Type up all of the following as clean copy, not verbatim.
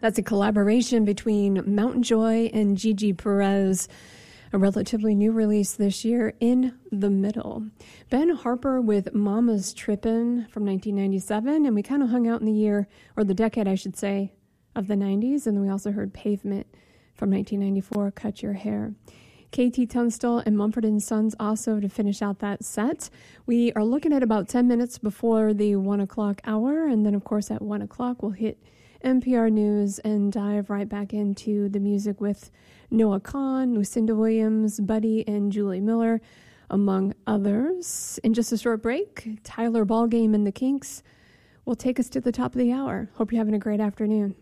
That's a collaboration between Mountain Joy and Gigi Perez, a relatively new release this year, In the Middle. Ben Harper with Mama's Trippin' from 1997, and we kind of hung out in the year, or the decade, I should say, of the 90s, and then we also heard Pavement from 1994, Cut Your Hair. KT Tunstall and Mumford & Sons also to finish out that set. We are looking at about 10 minutes before the 1 o'clock hour, and then, of course, at 1 o'clock, we'll hit NPR News and dive right back into the music with Noah Kahan, Lucinda Williams, Buddy, and Julie Miller, among others. In just a short break, Tyler Ballgame and the Kinks will take us to the top of the hour. Hope you're having a great afternoon.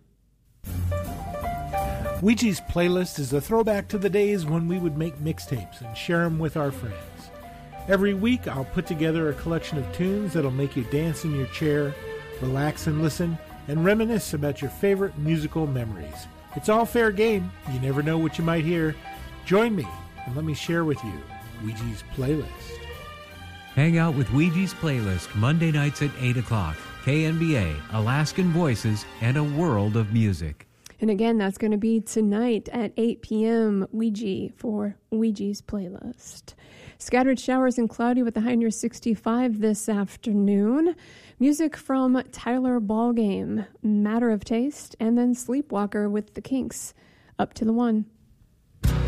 Ouija's Playlist is a throwback to the days when we would make mixtapes and share them with our friends. Every week, I'll put together a collection of tunes that'll make you dance in your chair, relax and listen, and reminisce about your favorite musical memories. It's all fair game. You never know what you might hear. Join me and let me share with you Ouija's Playlist. Hang out with Ouija's Playlist Monday nights at 8 o'clock. KNBA, Alaskan Voices, and a world of music. And again, that's going to be tonight at 8 p.m. Ouija for Ouija's Playlist. Scattered showers and cloudy with a high near 65 this afternoon. Music from Tyler Ballgame, Matter of Taste, and then Sleepwalker with the Kinks. Up to the 1.